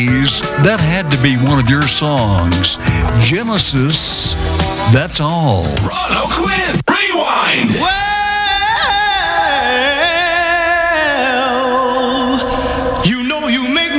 That had to be one of your songs. Genesis, That's All. Ron O'Quinn, rewind!